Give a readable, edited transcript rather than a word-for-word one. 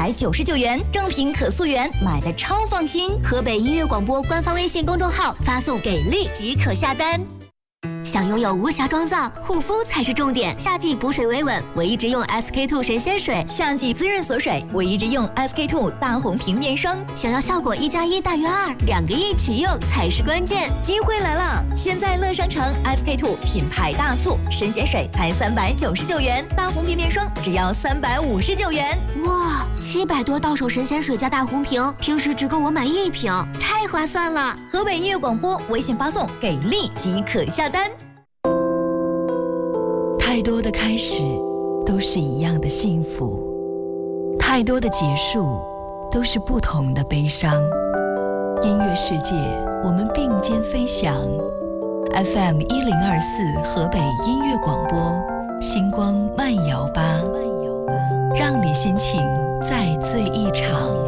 399元，正品可溯源，买的超放心。 河北音乐广播官方微信公众号发送"给力"即可下单。想拥有无瑕妆造，护肤才是重点。夏季补水维稳，我一直用 SK-II 神仙水； 夏季滋润锁水，我一直用 SK-II 大红瓶面霜。 想要效果1+1大于2，2个一起用才是关键。 机会来了！现在乐商城 SK-II 品牌大促，神仙水才399元，大红瓶面霜只要359元。 哇，700多到手神仙水加大红瓶，平时只够我买1瓶，太划算了！ 河北音乐广播微信发送"给力"即可下单。 太多的开始都是一样的幸福，太多的结束都是不同的悲伤。音乐世界，我们并肩飞翔。FM 1024河北音乐广播，星光慢摇吧，让你心情再醉一场。